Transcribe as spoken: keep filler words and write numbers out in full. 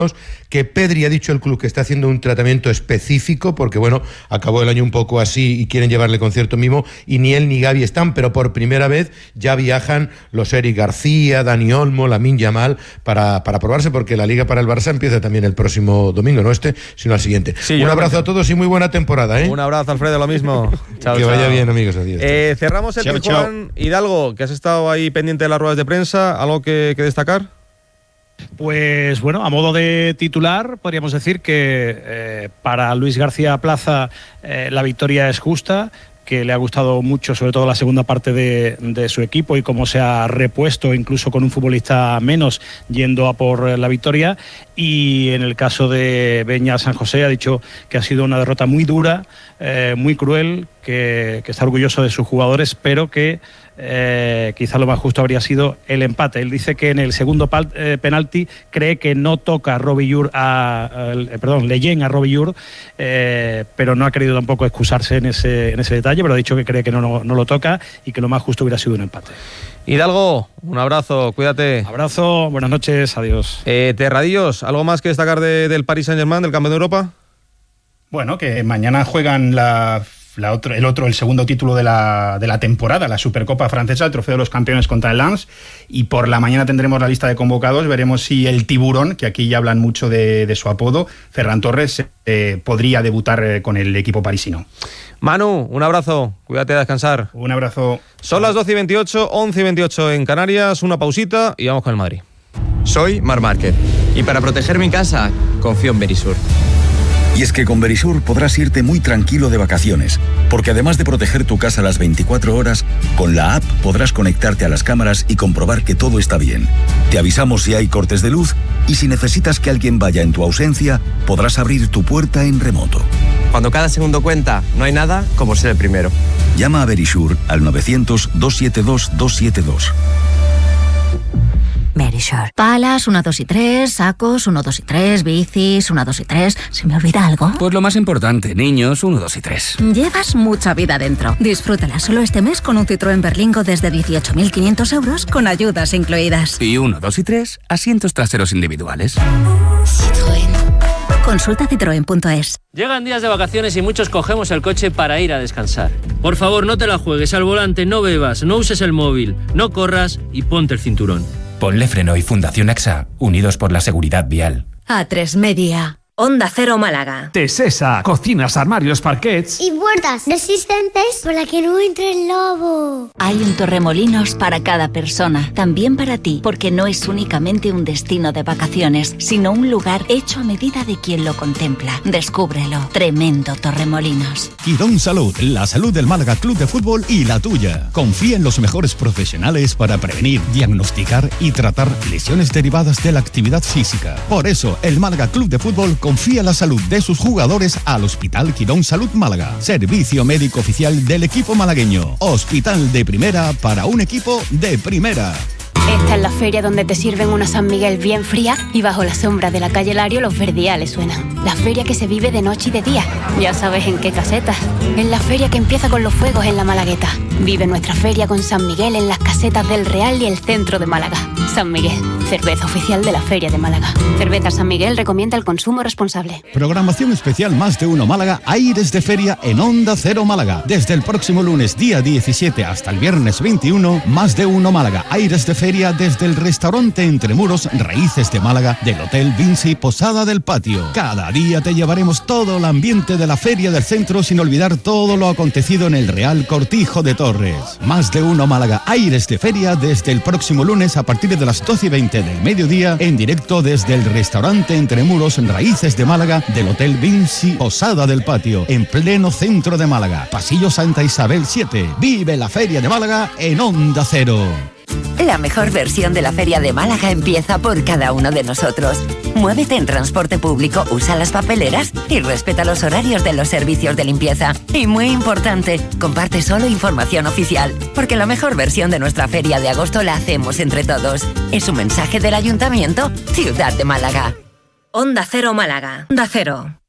que Pedri ha dicho el club que está haciendo un tratamiento específico porque, bueno, acabó el año un poco así y quieren llevarle con cierto mimo, y ni él ni Gavi están, pero por primera vez ya viajan los Eric García, Dani Olmo, Lamine Yamal para, para probarse, porque la Liga para el Barça empieza también el próximo domingo, no este, sino al siguiente. Sí, un abrazo a todos y muy buena temporada, ¿eh? Un abrazo, Alfredo, lo mismo. Chao, que chao. vaya bien, amigos, adiós. Eh, cerramos el chao, Tijuana. chao. Hidalgo, que has estado ahí pendiente de las ruedas de prensa, ¿algo que, que destacar? Pues bueno, a modo de titular podríamos decir que eh, para Luis García Plaza eh, la victoria es justa, que le ha gustado mucho sobre todo la segunda parte de, de su equipo y cómo se ha repuesto incluso con un futbolista menos yendo a por la victoria. Y en el caso de Beñat San José ha dicho que ha sido una derrota muy dura, eh, muy cruel, que, que está orgulloso de sus jugadores, pero que eh, quizá lo más justo habría sido el empate. Él dice que en el segundo pal, eh, penalti cree que no toca a Robillur a, a, a perdón, Leyen a Robillur, eh, pero no ha querido tampoco excusarse en ese, en ese detalle, pero ha dicho que cree que no, no, no lo toca y que lo más justo hubiera sido un empate. Hidalgo, un abrazo, cuídate. Abrazo, buenas noches, adiós. Eh, Terradillos, ¿algo más que destacar de, del Paris Saint-Germain, del campeón de Europa? Bueno, que mañana juegan la, la otro, el otro, el segundo título de la, de la temporada, la Supercopa Francesa, el Trofeo de los Campeones contra el Lens, y por la mañana tendremos la lista de convocados. Veremos si el Tiburón, que aquí ya hablan mucho de, de su apodo, Ferran Torres, eh, podría debutar eh, con el equipo parisino. Manu, un abrazo, cuídate a descansar. Un abrazo. Son las doce y veintiocho, once y veintiocho en Canarias, una pausita y vamos con el Madrid. Soy Marc Márquez y para proteger mi casa confío en Verisur. Y es que con Verisur podrás irte muy tranquilo de vacaciones, porque además de proteger tu casa las veinticuatro horas, con la app podrás conectarte a las cámaras y comprobar que todo está bien. Te avisamos si hay cortes de luz y si necesitas que alguien vaya en tu ausencia, podrás abrir tu puerta en remoto. Cuando cada segundo cuenta, no hay nada como ser el primero. Llama a Verisur al novecientos, doscientos setenta y dos, doscientos setenta y dos. Verisur. Palas, uno, dos y tres, sacos, uno, dos y tres, bicis, uno, dos y tres. ¿Se me olvida algo? Pues lo más importante, niños, uno, dos y tres. Llevas mucha vida dentro. Disfrútala solo este mes con un Citroën Berlingo desde dieciocho mil quinientos euros con ayudas incluidas. Y uno, dos y tres, asientos traseros individuales. Citroën. Consulta citroen punto es. Llegan días de vacaciones y muchos cogemos el coche para ir a descansar. Por favor, no te la juegues al volante, no bebas, no uses el móvil, no corras y ponte el cinturón. Ponle Freno y Fundación AXA, unidos por la seguridad vial. A tres Media. Onda Cero Málaga. Tesesa, cocinas, armarios, parquets y puertas resistentes para que no entre el lobo. Hay un Torremolinos para cada persona, también para ti, porque no es únicamente un destino de vacaciones, sino un lugar hecho a medida de quien lo contempla. Descúbrelo. Tremendo Torremolinos. Quirón Salud, la salud del Málaga Club de Fútbol y la tuya. Confía en los mejores profesionales para prevenir, diagnosticar y tratar lesiones derivadas de la actividad física. Por eso, el Málaga Club de Fútbol confía la salud de sus jugadores al Hospital Quirón Salud Málaga. Servicio médico oficial del equipo malagueño. Hospital de primera para un equipo de primera. Esta es la feria donde te sirven una San Miguel bien fría y bajo la sombra de la calle Lario los verdiales suenan. La feria que se vive de noche y de día. Ya sabes en qué caseta. En la feria que empieza con los fuegos en la Malagueta. Vive nuestra feria con San Miguel en las casetas del Real y el centro de Málaga. San Miguel, cerveza oficial de la Feria de Málaga. Cerveza San Miguel recomienda el consumo responsable. Programación especial Más de Uno Málaga, Aires de Feria en Onda Cero Málaga. Desde el próximo lunes día diecisiete hasta el viernes veintiuno, Más de Uno Málaga, Aires de Feria desde el restaurante Entre Muros, Raíces de Málaga, del Hotel Vinci Posada del Patio. Cada día te llevaremos todo el ambiente de la Feria del Centro sin olvidar todo lo acontecido en el Real Cortijo de Torres. Más de Uno Málaga, Aires de Feria desde el próximo lunes a partir de las doce y veinte del mediodía en directo desde el restaurante Entre Muros, Raíces de Málaga, del Hotel Vinci Posada del Patio, en pleno centro de Málaga. Pasillo Santa Isabel siete. Vive la Feria de Málaga en Onda Cero. La mejor versión de la Feria de Málaga empieza por cada uno de nosotros. Muévete en transporte público, usa las papeleras y respeta los horarios de los servicios de limpieza. Y muy importante, comparte solo información oficial, porque la mejor versión de nuestra feria de agosto la hacemos entre todos. Es un mensaje del Ayuntamiento, Ciudad de Málaga. Onda Cero Málaga. Onda Cero.